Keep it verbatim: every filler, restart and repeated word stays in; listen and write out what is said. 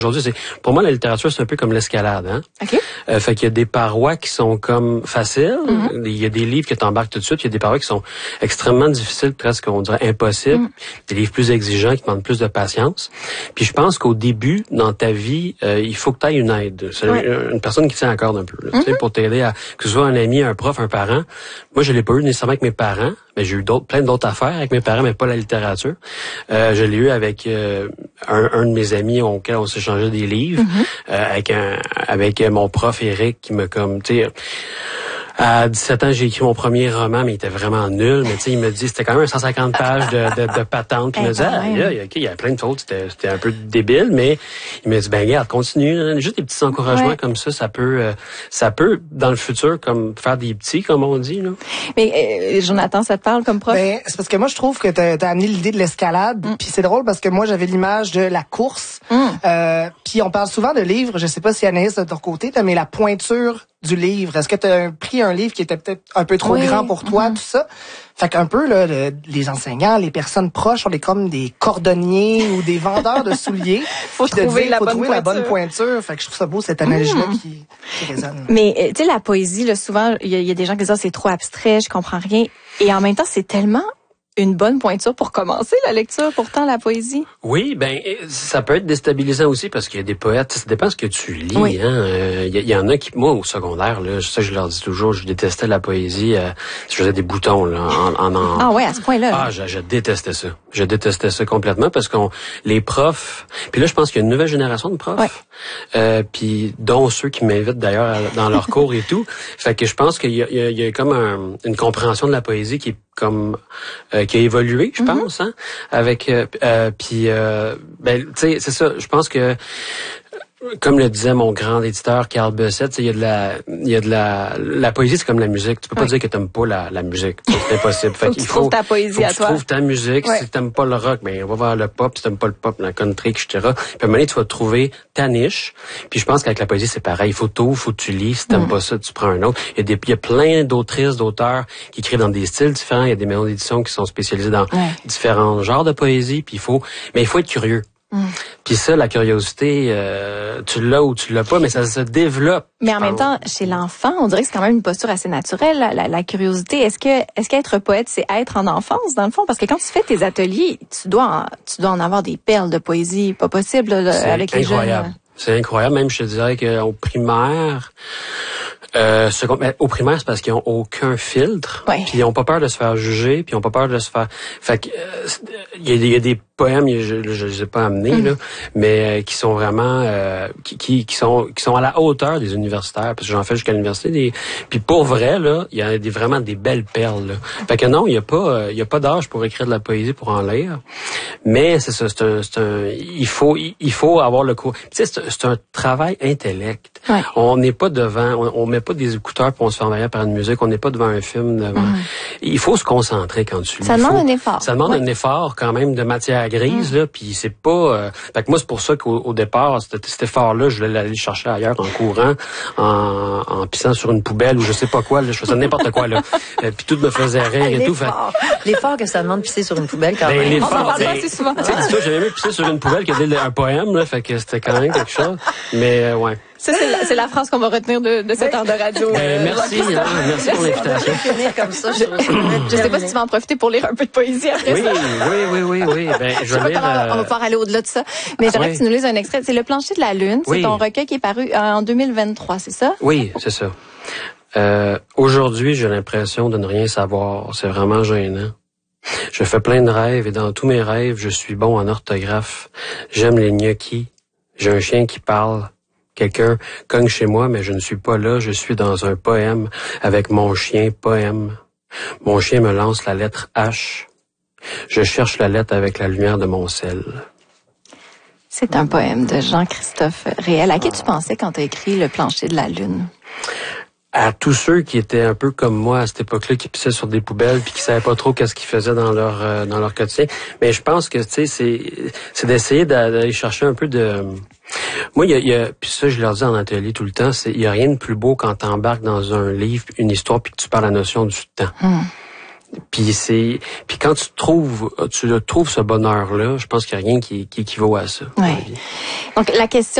Aujourd'hui, c'est pour moi la littérature c'est un peu comme l'escalade, hein. Okay. Euh, fait qu'il y a des parois qui sont comme faciles, mm-hmm. il y a des livres que t'embarques tout de suite, il y a des parois qui sont extrêmement difficiles, presque on dirait impossibles, mm. des livres plus exigeants qui demandent plus de patience. Puis je pense qu'au début dans ta vie, euh, il faut que tu aies une aide, c'est ouais. une, une personne qui tient à corde un peu, là, mm-hmm. tu sais, pour t'aider à que ce soit un ami, un prof, un parent. Moi, je l'ai pas eu nécessairement avec mes parents, mais j'ai eu d'autres plein d'autres affaires avec mes parents, mais pas la littérature. Euh, je l'ai eu avec euh, un, un de mes amis auquel on s'échangeait des livres, mm-hmm. euh, avec un avec mon prof Eric qui me comme tu sais à dix-sept ans, j'ai écrit mon premier roman, mais il était vraiment nul. Mais tu sais, il me dit, c'était quand même cent cinquante pages de, de, de patente. Puis il me dit, ah, là, okay, il y a plein de fautes, c'était, c'était un peu débile, mais il me dit, ben regarde, continue. Juste des petits encouragements ouais. comme ça, ça peut, euh, ça peut dans le futur comme faire des petits, comme on dit. Là. Mais euh, Jonathan, ça te parle comme prof? Ben c'est parce que moi je trouve que t'as, t'as amené l'idée de l'escalade. Mm. Puis c'est drôle parce que moi j'avais l'image de la course. Mm. Euh, puis on parle souvent de livres. Je sais pas si Anaïs de ton côté, t'as mis la pointure du livre. Est-ce que tu as pris un livre qui était peut-être un peu trop oui. grand pour toi, mm-hmm. tout ça? Fait qu'un peu, là, le, les enseignants, les personnes proches, on est comme des cordonniers ou des vendeurs de souliers. faut trouver, dire, la, faut bonne trouver la bonne pointure. Fait que je trouve ça beau, cette analogie-là mm. qui, qui résonne. Mais, tu sais, la poésie, là, souvent, il y, y a des gens qui disent, oh, c'est trop abstrait, je comprends rien. Et en même temps, c'est tellement une bonne pointure pour commencer la lecture, pourtant, la poésie. Oui, ben ça peut être déstabilisant aussi parce qu'il y a des poètes, ça dépend ce que tu lis. Il oui. hein, euh, y, y en a qui, moi, au secondaire, là, ça je leur dis toujours, je détestais la poésie. Euh, je faisais des boutons là, en, en, en... Ah ouais, à ce point-là. Ah, je, je détestais ça. Je détestais ça complètement parce qu'on les profs. Puis là, je pense qu'il y a une nouvelle génération de profs. Ouais. Euh, puis dont ceux qui m'invitent d'ailleurs dans leurs cours et tout. Fait que je pense qu'il y a, il y a, il y a comme un, une compréhension de la poésie qui est comme euh, qui a évolué, je pense, mm-hmm. hein, avec euh, euh, puis euh, ben tu sais c'est ça, je pense que comme le disait mon grand éditeur Carl Bessette, il y a de la il y a de la la poésie c'est comme la musique, tu peux pas oui. dire que t'aimes pas la la musique, c'est impossible. Fait faut qu'il faut ta poésie faut à que toi. Tu trouves ta musique, ouais. si t'aimes pas le rock, ben on va voir le pop, si t'aimes pas le pop, la country, et cetera. Puis à un moment donné, tu vas trouver ta niche. Puis je pense qu'avec la poésie c'est pareil, il faut tout, faut que tu lis, si t'aimes mm. pas ça, tu prends un autre. Il y a des il y a plein d'autrices, d'auteurs qui écrivent dans des styles différents, il y a des maisons d'édition qui sont spécialisées dans ouais. différents genres de poésie, puis il faut mais il faut être curieux. Mm. Puis ça, la curiosité, euh, tu l'as ou tu l'as pas, mais ça se développe. Mais en même temps, chez l'enfant, on dirait que c'est quand même une posture assez naturelle, la, la, la curiosité. Est-ce que, est-ce qu'être poète, c'est être en enfance, dans le fond? Parce que quand tu fais tes ateliers, tu dois en, tu dois en avoir des perles de poésie, pas possible, là, avec les incroyable. jeunes. C'est incroyable. Même, je te dirais qu'au primaire, Euh, ce, au primaire, c'est parce qu'ils ont aucun filtre, ouais. puis ils ont pas peur de se faire juger, puis ils ont pas peur de se faire. Fait que il euh, y, y a des poèmes, je, je, je les ai pas amenés mm. là, mais euh, qui sont vraiment, euh, qui, qui, qui sont, qui sont à la hauteur des universitaires, parce que j'en fais jusqu'à l'université. Des, puis pour vrai là, il y a des vraiment des belles perles. Là. Fait que non, il y a pas, il y a pas d'âge pour écrire de la poésie, pour en lire. Mais c'est ça, c'est un, c'est un, il faut, il faut avoir le cours. Tu sais, c'est, c'est un travail intellect. Ouais. On n'est pas devant, on, on met pas des écouteurs pour on se fait envahir par une musique, on n'est pas devant un film devant. Mm. Il faut se concentrer quand tu lis. Ça demande faut, un effort. Ça demande ouais. un effort quand même de matière grise mm. là, puis c'est pas. Euh, fait que moi c'est pour ça qu'au au départ cet, cet effort-là, je voulais aller chercher ailleurs en courant, en, en pissant sur une poubelle ou je sais pas quoi. Là, je faisais n'importe quoi là, euh, puis tout me faisait rire et tout. Fait... L'effort que ça demande de pisser sur une poubelle quand ben, même. L'effort, on en parle ben, assez souvent. Tu sais, dis-toi, j'avais même pissé sur une poubelle qui était un poème là, fait que c'était quand même quelque chose. Mais euh, ouais. Ça, c'est la, c'est la phrase qu'on va retenir de, de cette heure de radio. Ben, euh, merci, hein, merci pour l'invitation. Finir comme ça, je, je sais pas si tu vas en profiter pour lire un peu de poésie après oui, ça. Oui, oui, oui, oui. Ben, je, je vais lire, euh... On va pouvoir aller au-delà de ça. Mais j'aimerais oui. que tu nous lises un extrait. C'est Le plancher de la lune. C'est oui. ton recueil qui est paru en deux mille vingt-trois, c'est ça? Oui, c'est ça. Euh, aujourd'hui, j'ai l'impression de ne rien savoir. C'est vraiment gênant. Je fais plein de rêves et dans tous mes rêves, je suis bon en orthographe. J'aime les gnocchis. J'ai un chien qui parle. Quelqu'un cogne chez moi, mais je ne suis pas là. Je suis dans un poème avec mon chien poème. Mon chien me lance la lettre H. Je cherche la lettre avec la lumière de mon sel. C'est un poème de Jean-Christophe Réel. À qui tu pensais quand tu as écrit Le plancher de la lune? À tous ceux qui étaient un peu comme moi à cette époque-là, qui pissaient sur des poubelles puis qui savaient pas trop qu'est-ce qu'ils faisaient dans leur euh, dans leur quotidien. Mais je pense que tu sais c'est c'est d'essayer d'aller chercher un peu de. Moi, il y a, il y a puis ça je leur dis en atelier tout le temps, c'est il y a rien de plus beau quand t'embarques dans un livre, une histoire puis que tu parles la notion du temps. Hum. Puis c'est, puis quand tu trouves, tu trouves ce bonheur-là, je pense qu'il n'y a rien qui, qui équivaut à ça. Ouais. Donc la question